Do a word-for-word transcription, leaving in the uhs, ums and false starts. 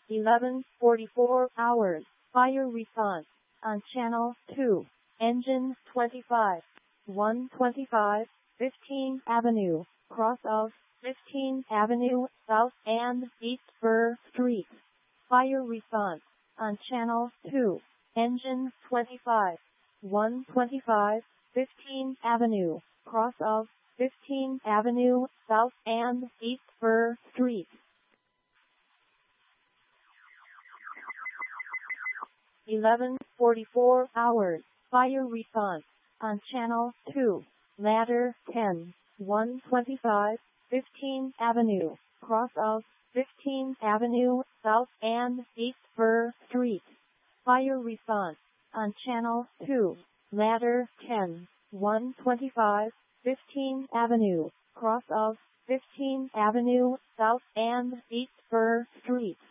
eleven forty-four hours, fire response on channel two, engine twenty-five, one twenty-five, fifteenth Avenue, cross of fifteenth Avenue South and East Burr Street. Fire response on channel two, engine twenty-five, one twenty-five, fifteenth Avenue, cross of fifteenth Avenue South and East Burr Street. eleven forty-four hours, fire response on channel two, ladder ten, one twenty-five, fifteenth Avenue, cross of fifteenth Avenue South and East Burr Street. Fire response on channel two, ladder ten, one twenty-five, fifteenth Avenue, cross of fifteenth Avenue South and East Burr Street.